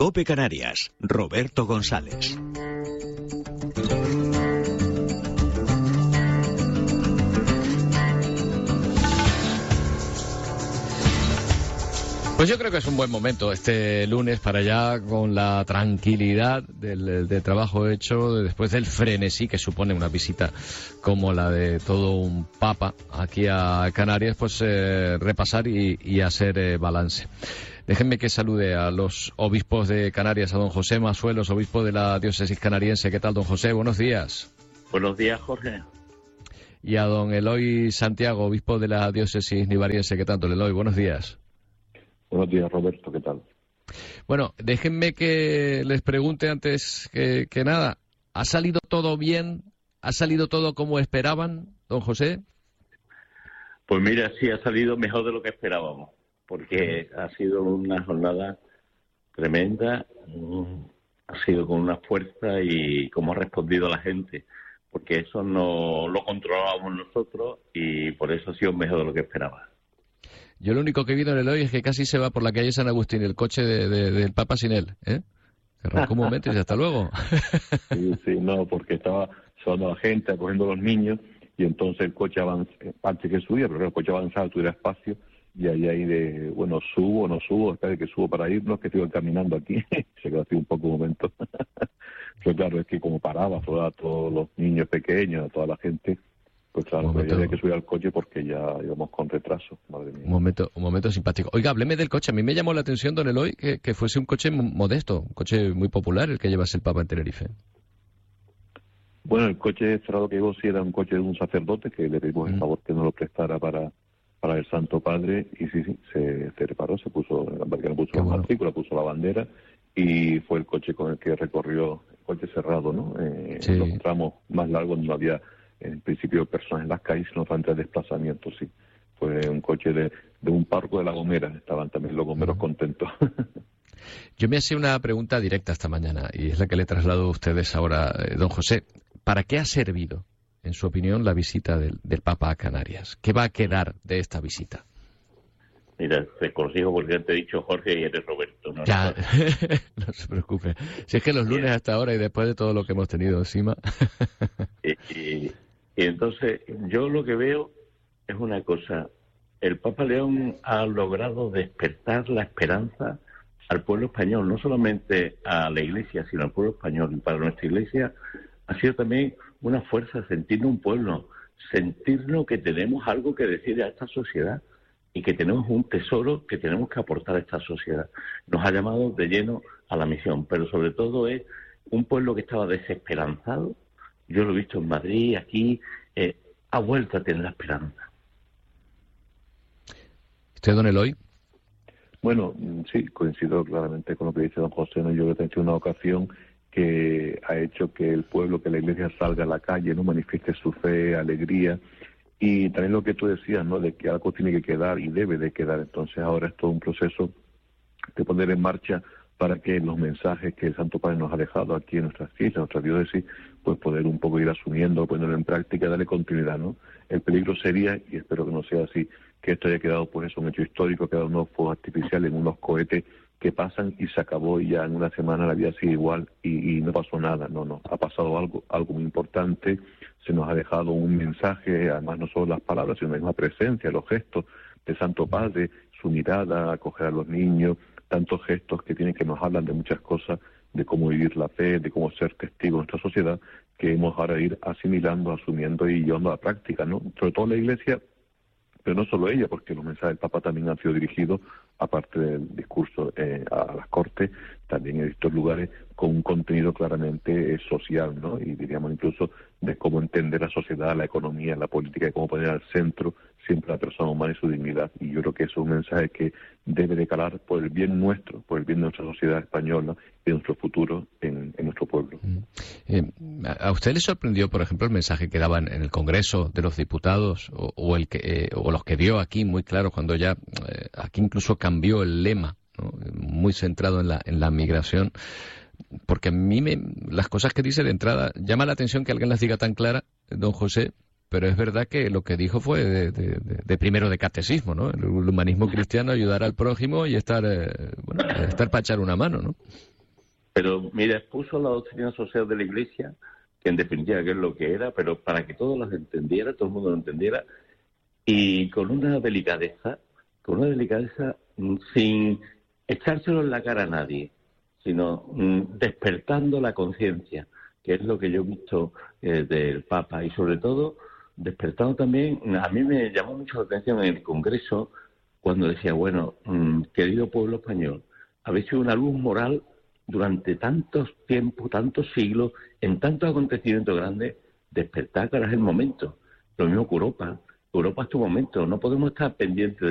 COPE Canarias, Roberto González. Pues yo creo que es un buen momento este lunes para ya, con la tranquilidad del trabajo hecho, después del frenesí que supone una visita como la de todo un papa aquí a Canarias, pues repasar y hacer balance. Déjenme que salude a los obispos de Canarias, a don José Masuelos, obispo de la diócesis canariense. ¿Qué tal, don José? Buenos días. Buenos días, Jorge. Y a don Eloy Santiago, obispo de la diócesis nivariense. ¿Qué tal, don Eloy? Buenos días. Buenos días, Roberto, ¿qué tal? Bueno, déjenme que les pregunte antes que nada, ¿ha salido todo bien? ¿Ha salido todo como esperaban, don José? Pues mira, sí, ha salido mejor de lo que esperábamos, porque ha sido una jornada tremenda, ha sido con una fuerza y cómo ha respondido la gente, porque eso no lo controlábamos nosotros y por eso ha sido mejor de lo que esperaba. Yo lo único que vi en el hoy es que casi se va por la calle San Agustín el coche del Papa sin él, ¿eh? Se arrancó un momento y hasta luego. Sí, no, porque estaba llevando a la gente, acogiendo a los niños, y entonces el coche avanzaba, parte que subía, pero el coche avanzaba, tuviera espacio, y ahí bueno, subo o no subo, espera que subo para irnos, que estoy caminando aquí, se quedó así un poco un momento. Pero claro, es que como paraba, a todos los niños pequeños, a toda la gente, pues claro, ya había que subir al coche porque ya íbamos con retraso, madre mía. Un momento simpático. Oiga, hábleme del coche. A mí me llamó la atención, don Eloy, que fuese un coche modesto, un coche muy popular el que llevase el Papa en Tenerife. Bueno, el coche cerrado que llevo sí era un coche de un sacerdote que le pedimos el favor que nos lo prestara para el Santo Padre, y sí, se reparó, se puso la matrícula, puso la bandera, y fue el coche con el que recorrió, el coche cerrado, ¿no? Sí. Los tramos más largos no había en principio personas en las calles, sino frente al desplazamiento, sí. Fue un coche de un párroco de La Gomera, estaban también los gomeros contentos. Yo me hacía una pregunta directa esta mañana, y es la que le traslado a ustedes ahora, don José. ¿Para qué ha servido, en su opinión, la visita del Papa a Canarias? ¿Qué va a quedar de esta visita? Mira, te corrijo porque te he dicho Jorge y eres Roberto, ¿no? Ya, no se preocupe. Si es que los lunes hasta ahora y después de todo lo que hemos tenido encima... Y entonces yo lo que veo es una cosa. El Papa León ha logrado despertar la esperanza al pueblo español, no solamente a la Iglesia, sino al pueblo español. Y para nuestra Iglesia ha sido también una fuerza sentirnos un pueblo, sentirnos que tenemos algo que decir a esta sociedad y que tenemos un tesoro que tenemos que aportar a esta sociedad. Nos ha llamado de lleno a la misión, pero sobre todo es un pueblo que estaba desesperanzado. Yo lo he visto en Madrid, aquí, ha vuelto a tener la esperanza. ¿Usted, don Eloy? Bueno, sí, coincido claramente con lo que dice don José, ¿no? Yo creo que ha sido una ocasión que ha hecho que el pueblo, que la Iglesia salga a la calle, no manifieste su fe, alegría, y también lo que tú decías, ¿no? De que algo tiene que quedar y debe de quedar. Entonces ahora es todo un proceso de poner en marcha para que los mensajes que el Santo Padre nos ha dejado aquí en nuestras islas, en nuestras diócesis, pues poder un poco ir asumiendo, ponerlo en práctica, darle continuidad, ¿no? El peligro sería, y espero que no sea así, que esto haya quedado pues eso, un hecho histórico, quedado unos fuegos artificiales, en unos cohetes que pasan y se acabó, y ya en una semana la vida sigue igual y no pasó nada. No, ha pasado algo muy importante, se nos ha dejado un mensaje, además no solo las palabras, sino la misma presencia, los gestos del Santo Padre, su mirada, acoger a los niños, tantos gestos que nos hablan de muchas cosas, de cómo vivir la fe, de cómo ser testigos de nuestra sociedad, que hemos ahora ir asimilando, asumiendo y llevando a la práctica, ¿no? Sobre todo la Iglesia, pero no solo ella, porque los mensajes del Papa también han sido dirigidos, aparte del discurso a las Cortes, también en estos lugares con un contenido claramente social, ¿no? Y diríamos incluso de cómo entender la sociedad, la economía, la política, y cómo poner al centro siempre a la persona humana y su dignidad. Y yo creo que eso es un mensaje que debe de calar por el bien nuestro, por el bien de nuestra sociedad española y de nuestro futuro en nuestro pueblo. ¿A usted le sorprendió, por ejemplo, el mensaje que daban en el Congreso de los Diputados o los que dio aquí muy claro cuando ya aquí incluso cambió el lema, ¿no? Muy centrado en la migración? Porque a mí las cosas que dice de entrada llama la atención que alguien las diga tan clara, don José, pero es verdad que lo que dijo fue de primero de catecismo, ¿no? El humanismo cristiano, ayudar al prójimo y estar para echar una mano, ¿no? Pero mira, expuso la doctrina social de la Iglesia, que en definitiva que es lo que era, pero para que todos los entendiera, todo el mundo lo entendiera, y con una delicadeza sin echárselo en la cara a nadie, sino despertando la conciencia, que es lo que yo he visto del Papa, y sobre todo despertando también, a mí me llamó mucho la atención en el Congreso cuando decía, bueno, querido pueblo español, habéis sido una luz moral durante tantos tiempos, tantos siglos, en tantos acontecimientos grandes, despertar que ahora es el momento. Lo mismo que Europa. Europa es tu momento, no podemos estar pendientes